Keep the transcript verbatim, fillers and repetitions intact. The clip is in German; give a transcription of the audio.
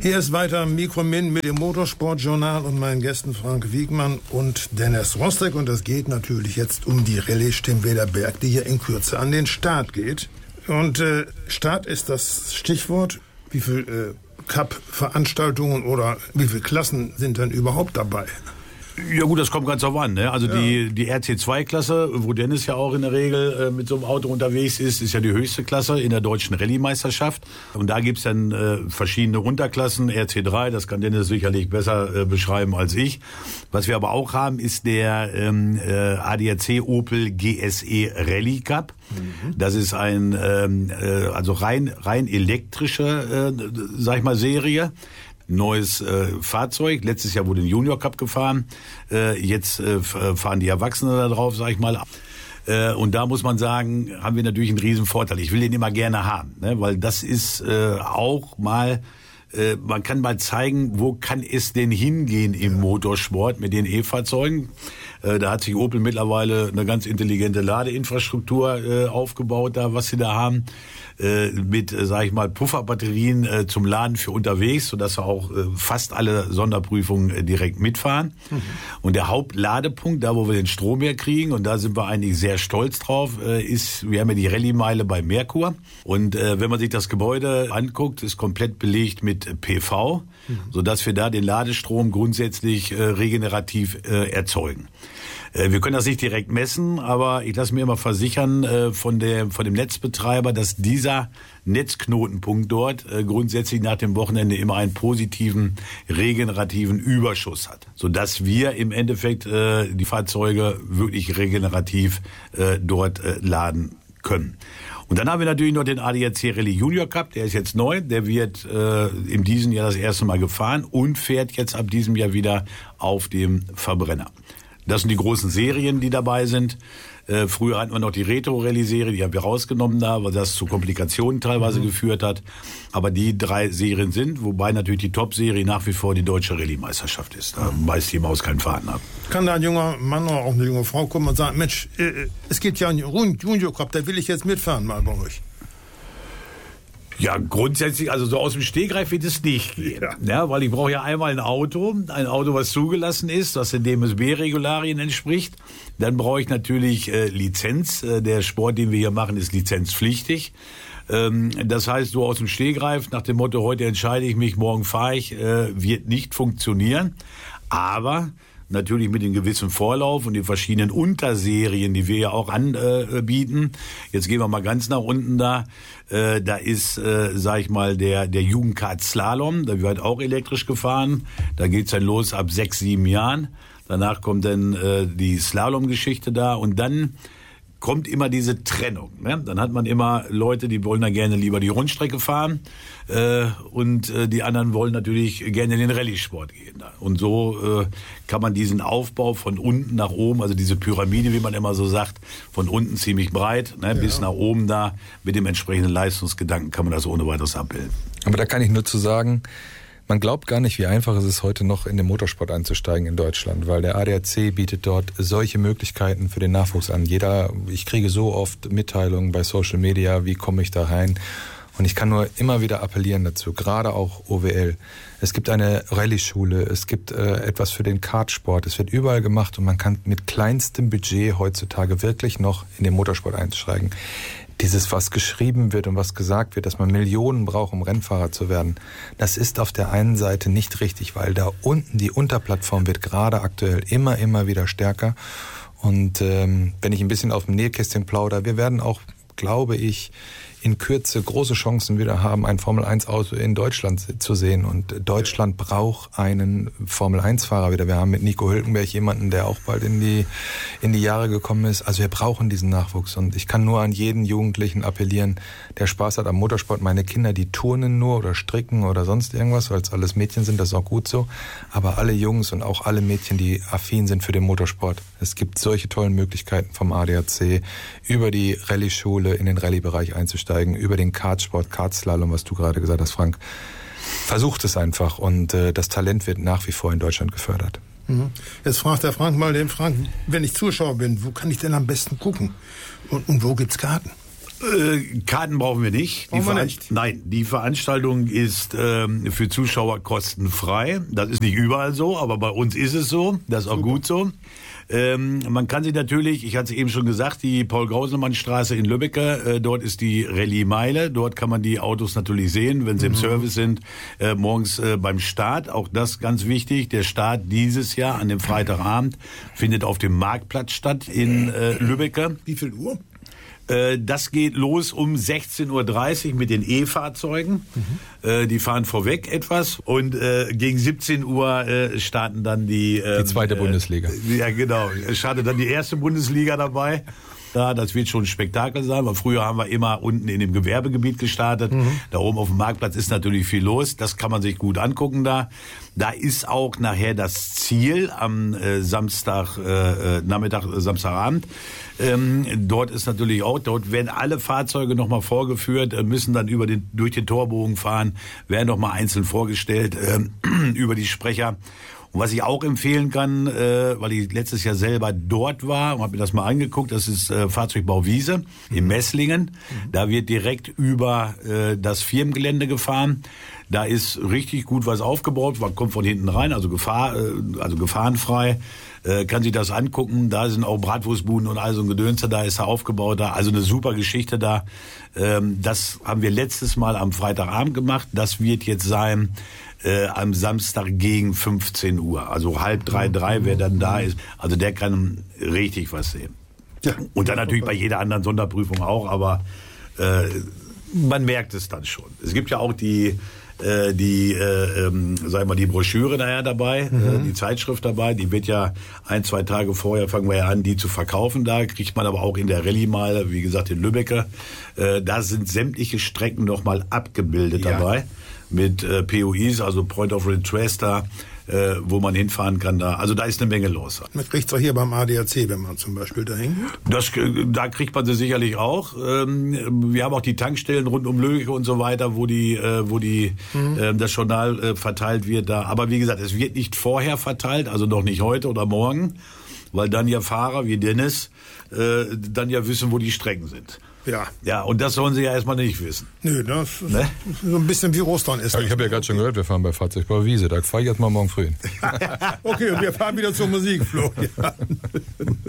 Hier ist weiter Mikromin mit dem Motorsportjournal und meinen Gästen Frank Wiegmann und Dennis Rostek. Und es geht natürlich jetzt um die Rallye Stimmweder Berg, die hier in Kürze an den Start geht. Und äh, Start ist das Stichwort. Wie viele äh, Cup-Veranstaltungen oder wie viele Klassen sind denn überhaupt dabei? Ja gut, das kommt ganz drauf an. Ne? Also ja. die, die R C zwei Klasse, wo Dennis ja auch in der Regel äh, mit so einem Auto unterwegs ist, ist ja die höchste Klasse in der deutschen Rallye-Meisterschaft. Und da gibt's dann äh, verschiedene Unterklassen, R C drei, das kann Dennis sicherlich besser äh, beschreiben als ich. Was wir aber auch haben, ist der ähm, äh, A D A C Opel G S E Rallye Cup. Mhm. Das ist ein ähm, äh, also rein rein elektrische, äh, sag ich mal, Serie. Neues äh, Fahrzeug. Letztes Jahr wurde ein Junior Cup gefahren. Äh, jetzt äh, fahren die Erwachsenen da drauf, sag ich mal. Äh, und da muss man sagen, haben wir natürlich einen riesen Vorteil. Ich will den immer gerne haben, ne? Weil das ist äh, auch mal, äh, man kann mal zeigen, wo kann es denn hingehen im Motorsport mit den E-Fahrzeugen. Äh, da hat sich Opel mittlerweile eine ganz intelligente Ladeinfrastruktur äh, aufgebaut, da was sie da haben. Mit, sage ich mal, Pufferbatterien äh, zum Laden für unterwegs, sodass wir auch äh, fast alle Sonderprüfungen äh, direkt mitfahren. Mhm. Und der Hauptladepunkt, da wo wir den Strom herkriegen, und da sind wir eigentlich sehr stolz drauf, äh, ist, wir haben ja die Rallye-Meile bei Merkur. Und äh, wenn man sich das Gebäude anguckt, ist komplett belegt mit P V, mhm. sodass wir da den Ladestrom grundsätzlich äh, regenerativ äh, erzeugen. Wir können das nicht direkt messen, aber ich lasse mir immer versichern äh, von, der, von dem Netzbetreiber, dass dieser Netzknotenpunkt dort äh, grundsätzlich nach dem Wochenende immer einen positiven, regenerativen Überschuss hat, sodass wir im Endeffekt äh, die Fahrzeuge wirklich regenerativ äh, dort äh, laden können. Und dann haben wir natürlich noch den A D A C Rallye Junior Cup, der ist jetzt neu, der wird äh, in diesem Jahr das erste Mal gefahren und fährt jetzt ab diesem Jahr wieder auf dem Verbrenner. Das sind die großen Serien, die dabei sind. Äh, früher hatten wir noch die Retro-Rallye-Serie, die haben wir rausgenommen da, weil das zu Komplikationen teilweise mhm. geführt hat. Aber die drei Serien sind, wobei natürlich die Top-Serie nach wie vor die deutsche Rallye-Meisterschaft ist. Da mhm. beißt die Maus keinen Faden ab. Kann da ein junger Mann oder auch eine junge Frau kommen und sagen, Mensch, äh, es gibt ja einen Junior Cup, da will ich jetzt mitfahren mal bei euch. Ja, grundsätzlich, also so aus dem Stegreif wird es nicht gehen. Ja. Ja, weil ich brauche ja einmal ein Auto, ein Auto, was zugelassen ist, das den D M S B-Regularien entspricht. Dann brauche ich natürlich äh, Lizenz. Äh, der Sport, den wir hier machen, ist lizenzpflichtig. Ähm, das heißt, so aus dem Stegreif, nach dem Motto, heute entscheide ich mich, morgen fahre ich, äh, wird nicht funktionieren. Aber natürlich mit einem gewissen Vorlauf und den verschiedenen Unterserien, die wir ja auch anbieten. Jetzt gehen wir mal ganz nach unten da. Äh, da ist, äh, sag ich mal, der der Jugendkart Slalom. Da wird auch elektrisch gefahren. Da geht's dann los ab sechs, sieben Jahren. Danach kommt dann äh, die Slalom-Geschichte da und dann kommt immer diese Trennung. Ne? Dann hat man immer Leute, die wollen dann gerne lieber die Rundstrecke fahren äh, und äh, die anderen wollen natürlich gerne in den Rallye-Sport gehen. Da. Und so äh, kann man diesen Aufbau von unten nach oben, also diese Pyramide, wie man immer so sagt, von unten ziemlich breit, ne, ja. bis nach oben da, mit dem entsprechenden Leistungsgedanken kann man das ohne weiteres abbilden. Aber da kann ich nur zu sagen, man glaubt gar nicht, wie einfach es ist, heute noch in den Motorsport einzusteigen in Deutschland, weil der A D A C bietet dort solche Möglichkeiten für den Nachwuchs an. Jeder, ich kriege so oft Mitteilungen bei Social Media, wie komme ich da rein? Und ich kann nur immer wieder appellieren dazu, gerade auch O W L. Es gibt eine Rallye-Schule, es gibt äh, etwas für den Kartsport, es wird überall gemacht und man kann mit kleinstem Budget heutzutage wirklich noch in den Motorsport einsteigen. Dieses, was geschrieben wird und was gesagt wird, dass man Millionen braucht, um Rennfahrer zu werden, das ist auf der einen Seite nicht richtig, weil da unten die Unterplattform wird gerade aktuell immer, immer wieder stärker. Und ähm, wenn ich ein bisschen auf dem Nähkästchen plaudere, wir werden auch, glaube ich, in Kürze große Chancen wieder haben, ein Formel eins Auto in Deutschland zu sehen. Und Deutschland braucht einen Formel eins Fahrer wieder. Wir haben mit Nico Hülkenberg jemanden, der auch bald in die, in die Jahre gekommen ist. Also wir brauchen diesen Nachwuchs. Und ich kann nur an jeden Jugendlichen appellieren, der Spaß hat am Motorsport. Meine Kinder, die turnen nur oder stricken oder sonst irgendwas, weil es alles Mädchen sind, das ist auch gut so. Aber alle Jungs und auch alle Mädchen, die affin sind für den Motorsport. Es gibt solche tollen Möglichkeiten vom A D A C, über die Rallye-Schule in den Rallye-Bereich einzusteigen, über den Kartsport, Kartslalom, was du gerade gesagt hast, Frank. Versucht es einfach und äh, das Talent wird nach wie vor in Deutschland gefördert. Mhm. Jetzt fragt der Frank mal den Frank, wenn ich Zuschauer bin, wo kann ich denn am besten gucken? Und, und wo gibt's Karten? Äh, Karten brauchen wir nicht. Brauchen die wir Veran- nicht? Nein, die Veranstaltung ist ähm, für Zuschauer kostenfrei. Das ist nicht überall so, aber bei uns ist es so. Das ist auch Super. Gut so. Ähm, man kann sich natürlich, ich hatte es eben schon gesagt, die Paul-Gauselmann-Straße in Lübeck, äh, dort ist die Rallye-Meile. Dort kann man die Autos natürlich sehen, wenn sie mhm. im Service sind, äh, morgens äh, beim Start. Auch das ganz wichtig. Der Start dieses Jahr an dem Freitagabend findet auf dem Marktplatz statt in äh, Lübeck. Wie viel Uhr? Das geht los um sechzehn Uhr dreißig mit den E-Fahrzeugen. Mhm. Äh, die fahren vorweg etwas und äh, gegen siebzehn Uhr äh, starten dann die... Äh, die zweite äh, Bundesliga. Ja, genau. Startet dann die erste Bundesliga dabei. Ja, das wird schon ein Spektakel sein, weil früher haben wir immer unten in dem Gewerbegebiet gestartet. Mhm. Da oben auf dem Marktplatz ist natürlich viel los. Das kann man sich gut angucken da. Da ist auch nachher das Ziel am äh, Samstag, äh, Nachmittag, äh, Samstagabend. Ähm, dort ist natürlich auch, dort werden alle Fahrzeuge nochmal vorgeführt, äh, müssen dann über den, durch den Torbogen fahren, werden nochmal einzeln vorgestellt, äh, über die Sprecher. Und was ich auch empfehlen kann, äh, weil ich letztes Jahr selber dort war und habe mir das mal angeguckt, das ist äh, Fahrzeugbau Wiese mhm. in Messlingen. Mhm. Da wird direkt über äh, das Firmengelände gefahren. Da ist richtig gut was aufgebaut. Man kommt von hinten rein, also Gefahr, äh, also gefahrenfrei. Äh, kann sich das angucken. Da sind auch Bratwurstbuden und all so ein Gedönse. Da ist er aufgebaut. Da also eine super Geschichte da. Ähm, das haben wir letztes Mal am Freitagabend gemacht. Das wird jetzt sein Äh, am Samstag gegen fünfzehn Uhr. Also halb drei, drei, wer dann da ist. Also der kann richtig was sehen. Ja. Und dann natürlich bei jeder anderen Sonderprüfung auch, aber äh, man merkt es dann schon. Es gibt ja auch die äh, die, äh, ähm, sagen wir mal, die Broschüre daher dabei, mhm. äh, die Zeitschrift dabei, die wird ja ein, zwei Tage vorher, fangen wir ja an, die zu verkaufen. Da kriegt man aber auch in der Rallye-Meile, wie gesagt, in Lübeck, äh, da sind sämtliche Strecken nochmal abgebildet ja. dabei. Mit äh, P O Is, also Point of Interest da, äh, wo man hinfahren kann da. Also da ist eine Menge los. Man kriegt's auch hier beim A D A C, wenn man zum Beispiel dahin geht. Das, da kriegt man sie sicherlich auch. Ähm, wir haben auch die Tankstellen rund um Lübeck und so weiter, wo die, äh, wo die mhm. äh, das Journal äh, verteilt wird da. Aber wie gesagt, es wird nicht vorher verteilt, also noch nicht heute oder morgen, weil dann ja Fahrer wie Dennis äh, dann ja wissen, wo die Strecken sind. Ja. Ja, und das sollen sie ja erstmal nicht wissen. Nö, das ist ne? so ein bisschen wie Ostern ist. Ja, ich habe ja gerade schon gehört, wir fahren bei Fahrzeugbau Wiese. Da fahre ich jetzt mal morgen früh hin. Okay, und wir fahren wieder zur Musik, Flo. Ja.